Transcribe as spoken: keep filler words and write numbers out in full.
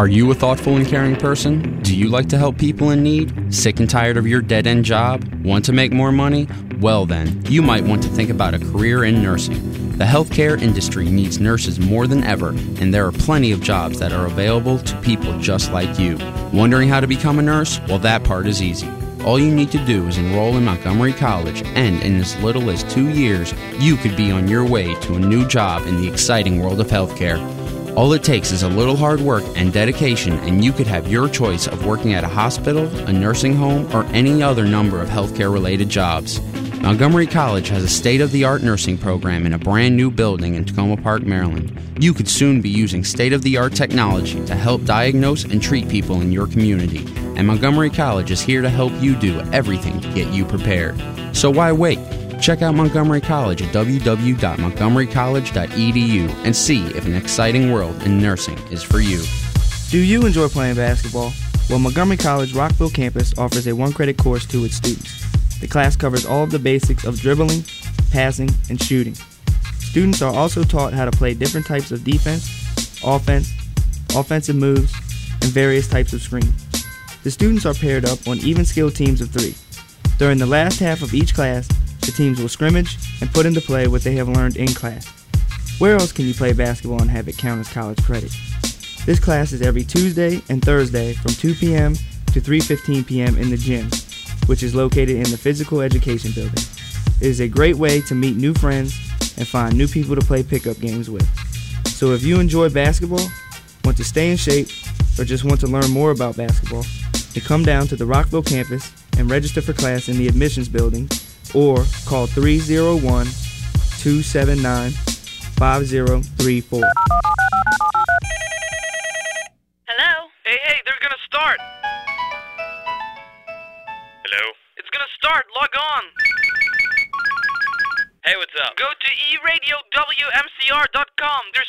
Are you a thoughtful and caring person? Do you like to help people in need? Sick and tired of your dead-end job? Want to make more money? Well then, you might want to think about a career in nursing. The healthcare industry needs nurses more than ever, and there are plenty of jobs that are available to people just like you. Wondering how to become a nurse? Well, that part is easy. All you need to do is enroll in Montgomery College, and in as little as two years, you could be on your way to a new job in the exciting world of healthcare. All it takes is a little hard work and dedication, and you could have your choice of working at a hospital, a nursing home, or any other number of healthcare-related jobs. Montgomery College has a state-of-the-art nursing program in a brand new building in Tacoma Park, Maryland. You could soon be using state-of-the-art technology to help diagnose and treat people in your community. And Montgomery College is here to help you do everything to get you prepared. So why wait? Check out Montgomery College at w w w dot montgomery college dot e d u and see if an exciting world in nursing is for you. Do you enjoy playing basketball? Well, Montgomery College Rockville campus offers a one-credit course to its students. The class covers all of the basics of dribbling, passing, and shooting. Students are also taught how to play different types of defense, offense, offensive moves, and various types of screens. The students are paired up on even-skilled teams of three. During the last half of each class, the teams will scrimmage and put into play what they have learned in class. Where else can you play basketball and have it count as college credit? This class is every Tuesday and Thursday from two p.m. to three fifteen p.m. in the gym, which is located in the Physical Education Building. It is a great way to meet new friends and find new people to play pickup games with. So if you enjoy basketball, want to stay in shape, or just want to learn more about basketball, then come down to the Rockville campus and register for class in the admissions building, or call three oh one, two seven nine, five oh three four. Hello? Hey, hey, they're gonna start! Hello? It's gonna start, log on! Hey, what's up? Go to e radio w m c r dot com. There's